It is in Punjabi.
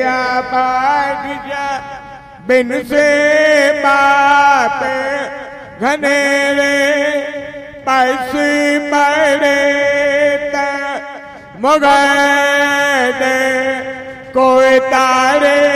क्या पाठ जा बिन से बात घनेरे पैस पड़े मुगैद कोई तारे